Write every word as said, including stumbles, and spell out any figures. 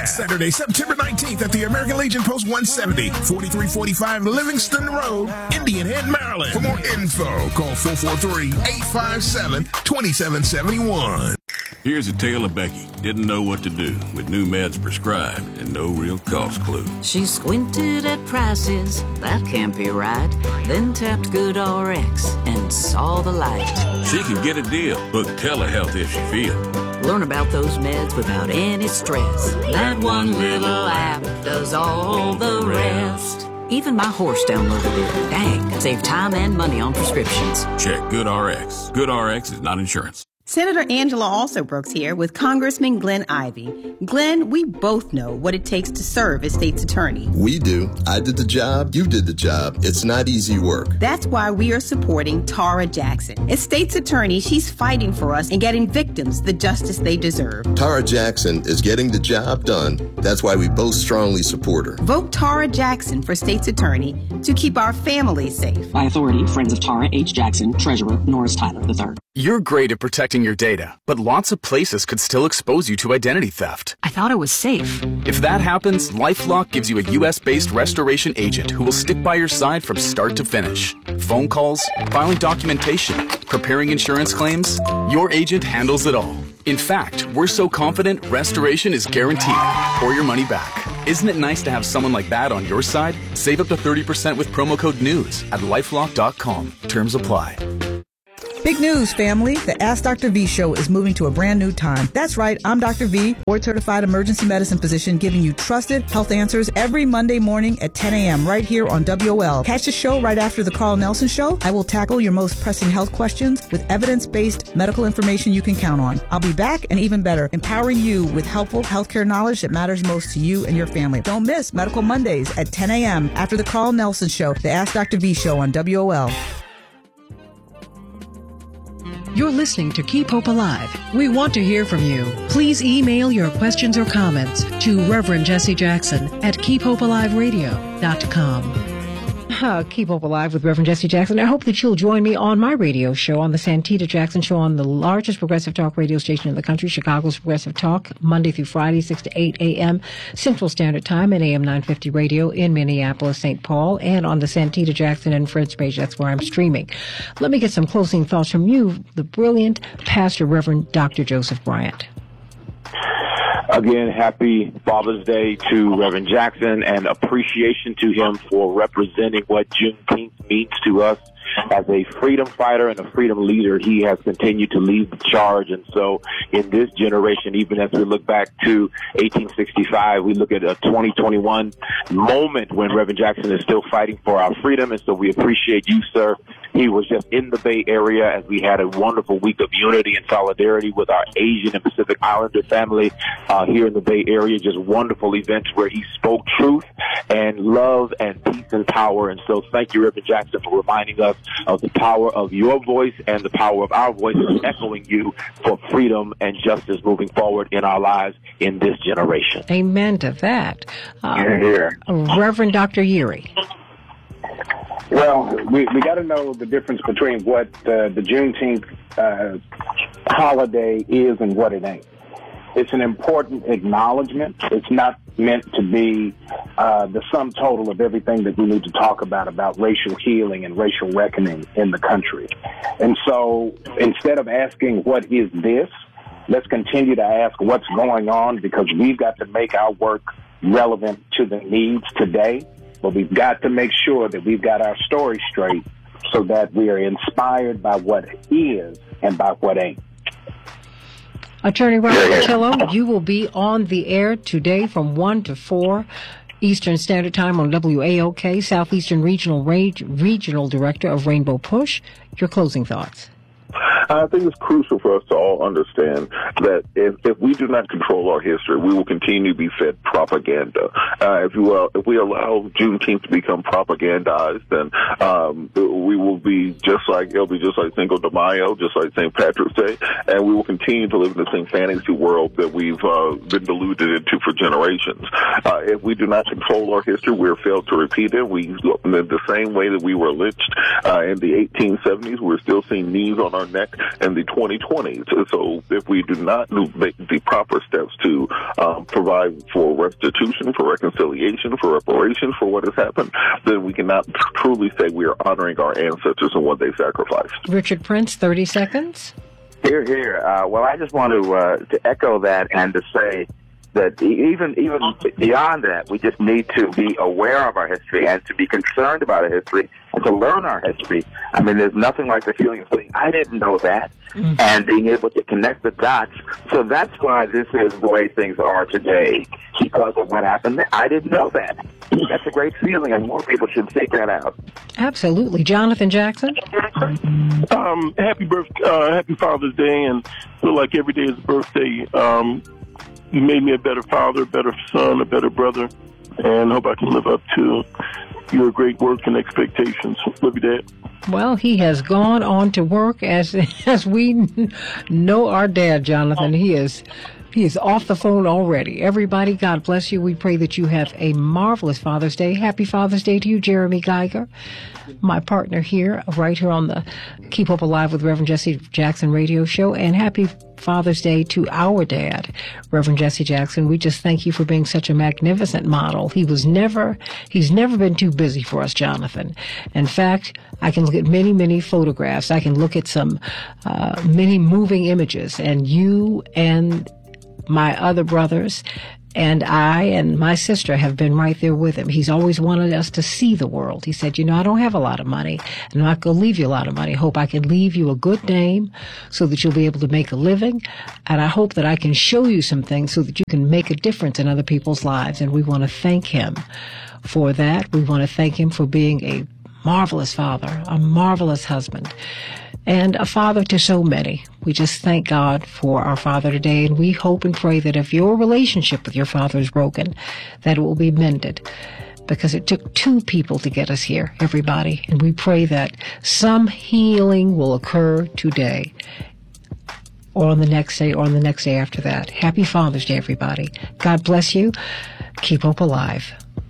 Next Saturday, September nineteenth at the American Legion Post one seventy, forty-three forty-five Livingston Road, Indian Head, Maryland. For more info, call four four three, eight five seven, two seven seven one. Here's a tale of Becky. Didn't know what to do with new meds prescribed and no real cost clue. She squinted at prices, that can't be right. Then tapped GoodRx and saw the light. She can get a deal. Book telehealth if she feels. Learn about those meds without any stress. That one little app does all the rest. Even my horse downloaded it. Dang, saved time and money on prescriptions. Check GoodRx. GoodRx is not insurance. Senator Angela Alsobrooks here with Congressman Glenn Ivey. Glenn, we both know what it takes to serve as state's attorney. We do. I did the job. You did the job. It's not easy work. That's why we are supporting Tara Jackson. As state's attorney, she's fighting for us and getting victims the justice they deserve. Tara Jackson is getting the job done. That's why we both strongly support her. Vote Tara Jackson for state's attorney to keep our families safe. By authority, Friends of Tara H. Jackson, Treasurer, Norris Tyler the third. You're great at protecting your data, but lots of places could still expose you to identity theft. I thought it was safe. If that happens, LifeLock gives you a U S-based restoration agent who will stick by your side from start to finish. Phone calls, filing documentation, preparing insurance claims, your agent handles it all. In fact, we're so confident restoration is guaranteed or your money back. Isn't it nice to have someone like that on your side? Save up to thirty percent with promo code NEWS at lifelock dot com. Terms apply. Big news, family. The Ask Doctor V show is moving to a brand new time. That's right. I'm Doctor V, board-certified emergency medicine physician, giving you trusted health answers every Monday morning at ten a.m. right here on W O L. Catch the show right after the Carl Nelson Show. I will tackle your most pressing health questions with evidence-based medical information you can count on. I'll be back, and even better, empowering you with helpful healthcare knowledge that matters most to you and your family. Don't miss Medical Mondays at ten a.m. after the Carl Nelson Show, the Ask Doctor V show on W O L. You're listening to Keep Hope Alive. We want to hear from you. Please email your questions or comments to Reverend Jesse Jackson at keep hope alive radio dot com. Uh, Keep Hope Alive with Reverend Jesse Jackson. I hope that you'll join me on my radio show, on the Santita Jackson Show, on the largest progressive talk radio station in the country, Chicago's Progressive Talk, Monday through Friday, six to eight a.m. Central Standard Time, and A M nine fifty radio in Minneapolis, Saint Paul, and on the Santita Jackson and Friends page. That's where I'm streaming. Let me get some closing thoughts from you, the brilliant Pastor Reverend Doctor Joseph Bryant. Again, happy Father's Day to Reverend Jackson, and appreciation to him for representing what Juneteenth means to us. As a freedom fighter and a freedom leader, he has continued to lead the charge. And so in this generation, even as we look back to eighteen sixty-five, we look at a twenty twenty-one moment when Reverend Jackson is still fighting for our freedom. And so we appreciate you, sir. He was just in the Bay Area as we had a wonderful week of unity and solidarity with our Asian and Pacific Islander family uh, here in the Bay Area. Just wonderful events where he spoke truth and love and peace and power. And so thank you, Reverend Jackson, for reminding us of the power of your voice and the power of our voices, echoing you for freedom and justice moving forward in our lives in this generation. Amen to that. Um, Here, here. Reverend Doctor Yeary. Well, we, we got to know the difference between what uh, the Juneteenth uh, holiday is and what it ain't. It's an important acknowledgement. It's not meant to be uh, the sum total of everything that we need to talk about, about racial healing and racial reckoning in the country. And so instead of asking, what is this, let's continue to ask what's going on, because we've got to make our work relevant to the needs today. But we've got to make sure that we've got our story straight so that we are inspired by what is and by what ain't. Attorney Robert Patillo, you will be on the air today from one to four Eastern Standard Time on W A O K, Southeastern Regional Regional Director of Rainbow Push. Your closing thoughts. I think it's crucial for us to all understand that if, if we do not control our history, we will continue to be fed propaganda. Uh, if, you, uh, if we allow Juneteenth to become propagandized, then um, we will be just like, it'll be just like Cinco de Mayo, just like Saint Patrick's Day, and we will continue to live in the same fantasy world that we've uh, been deluded into for generations. Uh, if we do not control our history, we're failed to repeat it. We, in the same way that we were lynched uh, in the eighteen seventies, we're still seeing knees on our necks back in the twenty twenties. So if we do not make the proper steps to um, provide for restitution, for reconciliation, for reparation for what has happened, then we cannot truly say we are honoring our ancestors and what they sacrificed. Richard Prince, thirty seconds. Here, here. Uh, well, I just want to uh, to echo that and to say that even even beyond that, we just need to be aware of our history and to be concerned about our history and to learn our history. I mean, there's nothing like the feeling of saying, I didn't know that, mm-hmm. and being able to connect the dots. So that's why this is the way things are today, because of what happened. I didn't know that. That's a great feeling, and more people should seek that out. Absolutely. Jonathan Jackson? Um, happy birth, uh, happy Father's Day, and feel like every day is a birthday. Um, you made me a better father, a better son, a better brother, and hope I can live up to your great work and expectations. Love you, Dad. Well, he has gone on to work as as we know our dad, Jonathan. He is he is off the phone already. Everybody, God bless you. We pray that you have a marvelous Father's Day. Happy Father's Day to you, Jeremy Geiger, my partner here, right here on the Keep Hope Alive with Reverend Jesse Jackson radio show. And happy Father's Day to our dad, Reverend Jesse Jackson. We just thank you for being such a magnificent model. He was never, he's never been too busy for us, Jonathan. In fact, I can look at many, many photographs. I can look at some, uh, many moving images, and you and my other brothers and I and my sister have been right there with him. He's always wanted us to see the world. He said, you know, I don't have a lot of money. I'm not going to leave you a lot of money. I hope I can leave you a good name so that you'll be able to make a living. And I hope that I can show you some things so that you can make a difference in other people's lives. And we want to thank him for that. We want to thank him for being a marvelous father, a marvelous husband, and a father to so many. We just thank God for our father today, and we hope and pray that if your relationship with your father is broken, that it will be mended, because it took two people to get us here, everybody, and we pray that some healing will occur today, or on the next day, or on the next day after that. Happy Father's Day, everybody. God bless you. Keep hope alive.